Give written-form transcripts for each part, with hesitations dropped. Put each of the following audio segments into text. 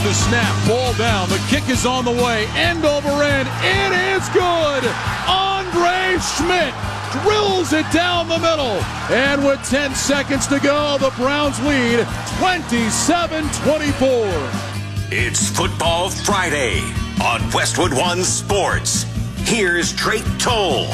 the snap. Ball down. The kick is on the way. End over end. It is good. Andre Schmidt drills it down the middle. And with 10 seconds to go, the Browns lead 27-24. It's Football Friday on Westwood One Sports. Here's Drake Toll.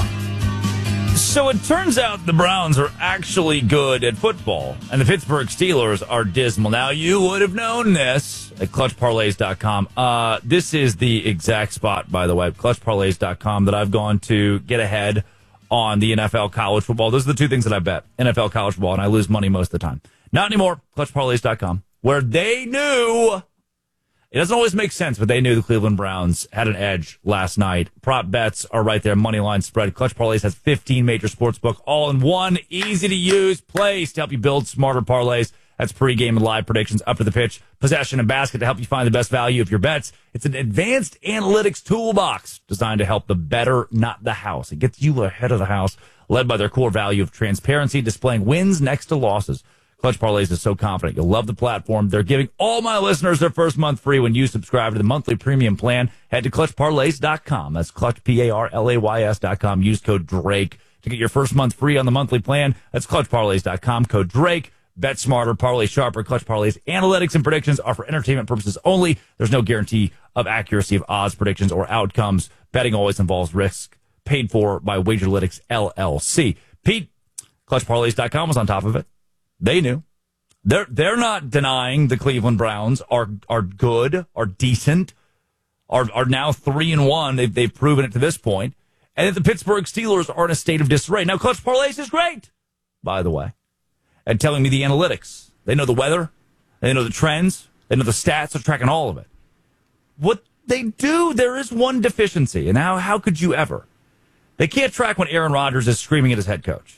So it turns out the Browns are actually good at football, and the Pittsburgh Steelers are dismal. Now, you would have known this at ClutchParlays.com. This is the exact spot, by the way, ClutchParlays.com, that I've gone to get ahead on the NFL college football. Those are the two things that I bet, NFL college football, and I lose money most of the time. Not anymore, ClutchParlays.com, where they knew... It doesn't always make sense, but they knew the Cleveland Browns had an edge last night. Prop bets are right there. Money line spread. Clutch Parlays has 15 major sportsbook all in one easy-to-use place to help you build smarter parlays. That's pregame and live predictions up to the pitch, possession and basket to help you find the best value of your bets. It's an advanced analytics toolbox designed to help the better, not the house. It gets you ahead of the house, led by their core value of transparency, displaying wins next to losses. Clutch Parlays is so confident you'll love the platform. They're giving all my listeners their first month free when you subscribe to the monthly premium plan. Head to ClutchParlays.com. That's Clutch, P-A-R-L-A-Y-S.com. Use code DRAKE to get your first month free on the monthly plan. That's ClutchParlays.com. Code DRAKE. Bet smarter, parlay sharper. Clutch Parlays analytics and predictions are for entertainment purposes only. There's no guarantee of accuracy of odds, predictions, or outcomes. Betting always involves risk. Paid for by Wagerlytics, LLC. Pete, ClutchParlays.com was on top of it. They knew. They're not denying the Cleveland Browns are good, are decent, are now 3-1. They've proven it to this point. And that the Pittsburgh Steelers are in a state of disarray. Now, Clutch Parlays is great, by the way, at telling me the analytics. They know the weather. They know the trends. They know the stats. They're tracking all of it. What they do, there is one deficiency. And how could you ever? They can't track when Aaron Rodgers is screaming at his head coach.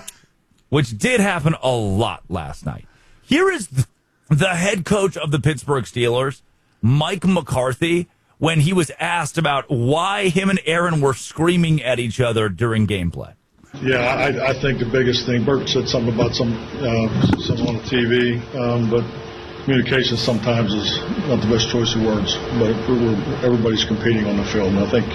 Which did happen a lot last night. Here is the head coach of the Pittsburgh Steelers, Mike McCarthy, when he was asked about why him and Aaron were screaming at each other during gameplay. Yeah, I think the biggest thing, Bert said something about some on the TV, but communication sometimes is not the best choice of words, but everybody's competing on the field. And I think,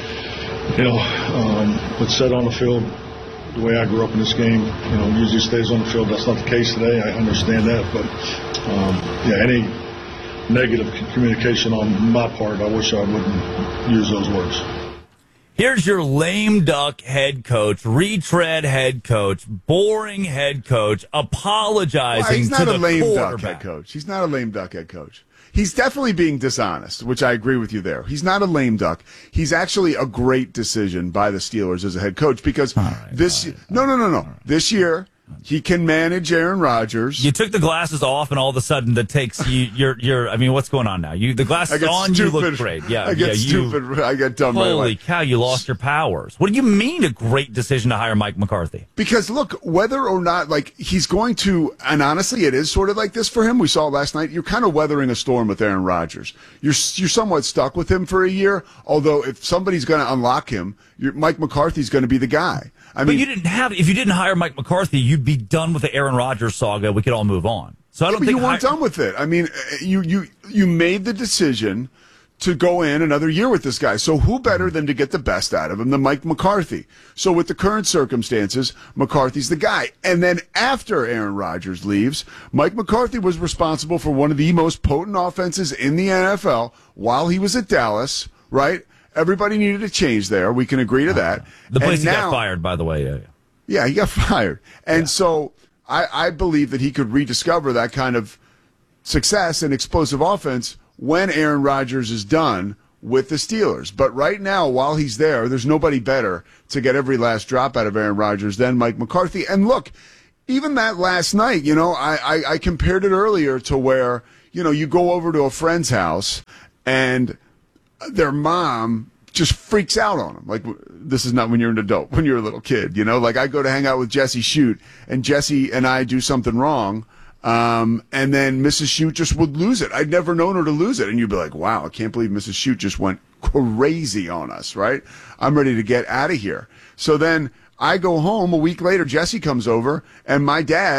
what's said on the field, the way I grew up in this game, usually stays on the field. That's not the case today. I understand that. But, any negative communication on my part, I wish I wouldn't use those words. Here's your lame duck head coach, retread head coach, boring head coach, apologizing to the quarterback. He's not a lame duck head coach. He's not a lame duck head coach. He's definitely being dishonest, which I agree with you there. He's not a lame duck. He's actually a great decision by the Steelers as a head coach because This year he can manage Aaron Rodgers. You took the glasses off, and all of a sudden that takes you're. I mean, what's going on now? The glasses on, stupid. you look great. Yeah, I get stupid. I get dumb. Holy cow! You lost your powers. What do you mean a great decision to hire Mike McCarthy? Because look, whether or not he's going to, and honestly, it is sort of like this for him. We saw it last night. You're kind of weathering a storm with Aaron Rodgers. You're somewhat stuck with him for a year. Although if somebody's going to unlock him, Mike McCarthy's going to be the guy. But you didn't if you didn't hire Mike McCarthy, you'd be done with the Aaron Rodgers saga. We could all move on. So I don't think you weren't done with it. I mean, you made the decision to go in another year with this guy. So who better than to get the best out of him than Mike McCarthy? So with the current circumstances, McCarthy's the guy. And then after Aaron Rodgers leaves, Mike McCarthy was responsible for one of the most potent offenses in the NFL while he was at Dallas, right? Everybody needed a change there. We can agree to that. The place he got fired, by the way. Yeah, he got fired. And so I believe that he could rediscover that kind of success and explosive offense when Aaron Rodgers is done with the Steelers. But right now, while he's there's nobody better to get every last drop out of Aaron Rodgers than Mike McCarthy. And look, even that last night, I compared it earlier to where, you go over to a friend's house and their mom just freaks out on them. Like, this is not when you're an adult, when you're a little kid, Like, I go to hang out with Jesse Shute, and Jesse and I do something wrong, and then Mrs. Shute just would lose it. I'd never known her to lose it. And you'd be like, wow, I can't believe Mrs. Shute just went crazy on us, right? I'm ready to get out of here. So then I go home. A week later, Jesse comes over, and my dad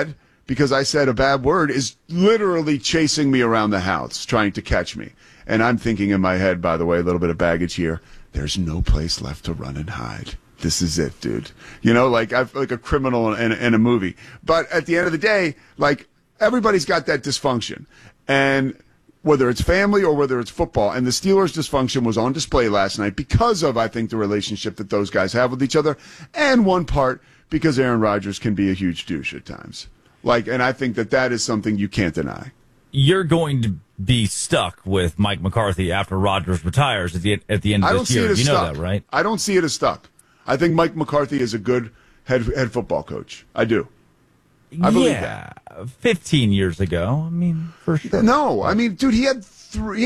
because I said a bad word is literally chasing me around the house, trying to catch me. And I'm thinking in my head, by the way, a little bit of baggage here. There's no place left to run and hide. This is it, dude. Like a criminal in a movie. But at the end of the day, like, everybody's got that dysfunction. And whether it's family or whether it's football, and the Steelers' dysfunction was on display last night because of, I think, the relationship that those guys have with each other, and one part because Aaron Rodgers can be a huge douche at times. And I think that is something you can't deny. You're going to be stuck with Mike McCarthy after Rodgers retires at the end of this year. You know that, right? I don't see it as stuck. I think Mike McCarthy is a good head football coach. I do. I believe that. 15 years ago. I mean, for sure. No, I mean, dude, he had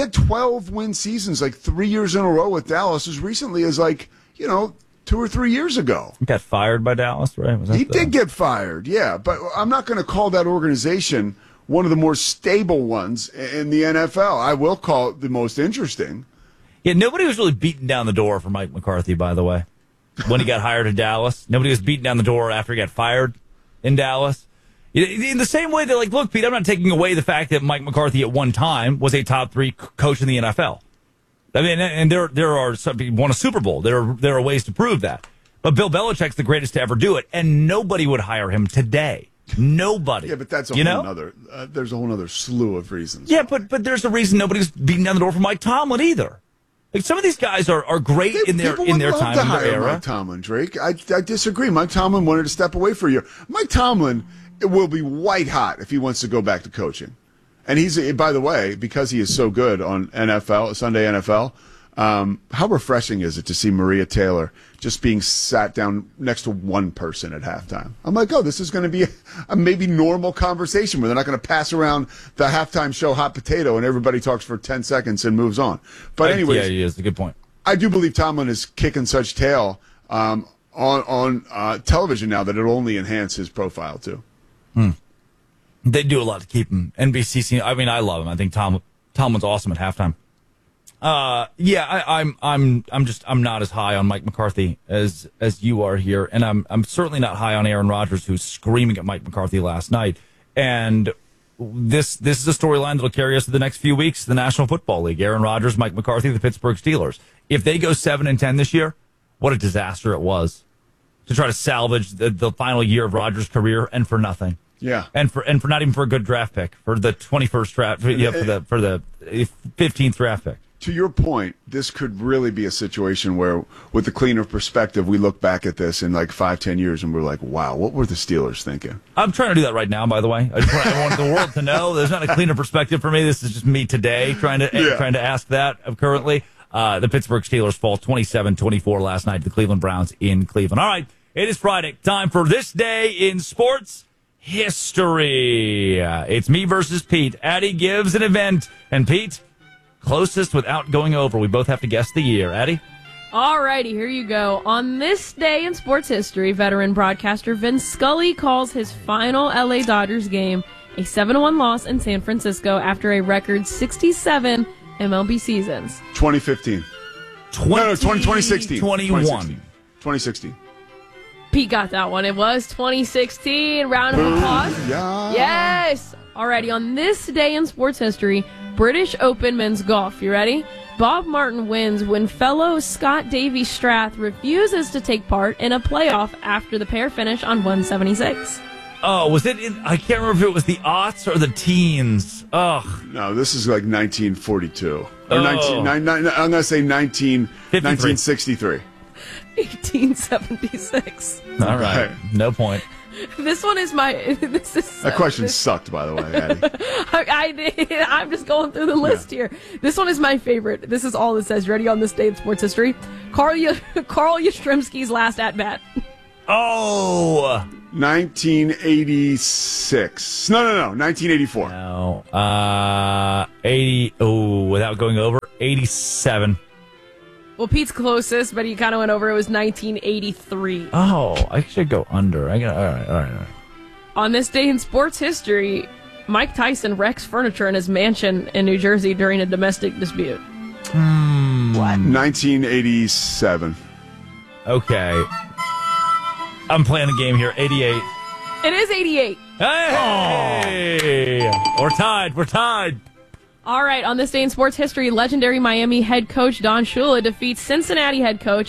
12 win seasons, 3 years in a row with Dallas, as recently as 2 or 3 years ago. He got fired by Dallas, right? He did get fired, yeah, but I'm not going to call that organization one of the more stable ones in the NFL. I will call it the most interesting. Yeah, nobody was really beating down the door for Mike McCarthy, by the way, when he got hired in Dallas. Nobody was beating down the door after he got fired in Dallas. In the same way that, look, Pete, I'm not taking away the fact that Mike McCarthy at one time was a top 3 coach in the NFL. I mean, and there are some people won a Super Bowl. There are ways to prove that. But Bill Belichick's the greatest to ever do it, and nobody would hire him today. Nobody. Yeah, but that's a whole other. There's a whole other slew of reasons. Yeah, but there's a reason nobody's beating down the door for Mike Tomlin either. Some of these guys are great in their time, in their era. Mike Tomlin, Drake. I disagree. Mike Tomlin wanted to step away for a year. Mike Tomlin will be white hot if he wants to go back to coaching. And he's, by the way, because he is so good on Sunday NFL, how refreshing is it to see Maria Taylor just being sat down next to one person at halftime? I'm like, oh, this is going to be a maybe normal conversation where they're not going to pass around the halftime show hot potato and everybody talks for 10 seconds and moves on. But anyways, yeah, it's a good point. I do believe Tomlin is kicking such tail on television now that it'll only enhance his profile too. They do a lot to keep him. NBC. I mean, I love him. I think Tomlin's awesome at halftime. I'm not as high on Mike McCarthy as you are here, and I'm certainly not high on Aaron Rodgers, who's screaming at Mike McCarthy last night. And this is a storyline that'll carry us to the next few weeks. The National Football League: Aaron Rodgers, Mike McCarthy, the Pittsburgh Steelers. If they go 7-10 this year, what a disaster it was to try to salvage the final year of Rodgers' career, and for nothing. Yeah, and for not even for a good draft pick, for the 21st draft, for the 15th draft pick. To your point, this could really be a situation where, with the cleaner perspective, we look back at this in 5-10 years and we're like, wow, what were the Steelers thinking? I'm trying to do that right now, by the way. I want the world to know there's not a cleaner perspective for me. This is just me today trying to ask that currently. The Pittsburgh Steelers fall 27-24 last night to the Cleveland Browns in Cleveland. All right, it is Friday. Time for This Day in Sports History. It's me versus Pete. Addy gives an event, and Pete, closest without going over. We both have to guess the year. Addy? Alrighty, here you go. On this day in sports history, veteran broadcaster Vin Scully calls his final LA Dodgers game a 7-1 loss in San Francisco after a record 67 MLB seasons. 2015. 2016. 21. 2016. Pete got that one. It was 2016. Round of applause. Yeah. Yes. Alrighty, on this day in sports history, British Open men's golf. You ready? Bob Martin wins when fellow Scott Davy Strath refuses to take part in a playoff after the pair finish on 176. Oh, was it I can't remember if it was the aughts or the teens. Ugh. No, this is 1942. Or I'm going to say 1963. 1876. All right. No point. This one is that question sucked, by the way, Addy. I'm just going through the list here. This one is my favorite. This is all it says. Ready on this day in sports history? Carl Yastrzemski's last at bat. Oh, 1986. No, 1984. No. 80. Oh, without going over, 87. Well, Pete's closest, but he kind of went over. It was 1983. Oh, I should go under. All right. On this day in sports history, Mike Tyson wrecks furniture in his mansion in New Jersey during a domestic dispute. What? 1987. Okay. I'm playing a game here. 88. It is 88. Hey! We're tied. We're tied. All right, on this day in sports history, legendary Miami head coach Don Shula defeats Cincinnati head coach